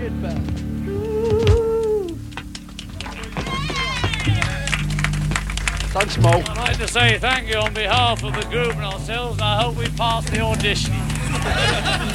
shit bell. Thanks, Mo. I'd like to say thank you on behalf of the group and ourselves, and I hope we pass the audition.